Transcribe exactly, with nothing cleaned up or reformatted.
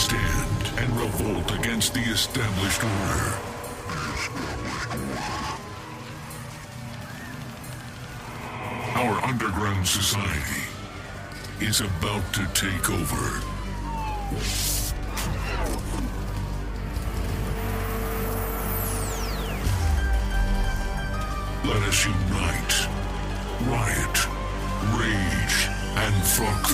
stand and revolt against the established order. Our underground society is about to take over. Let us unite, riot, rage, and fuck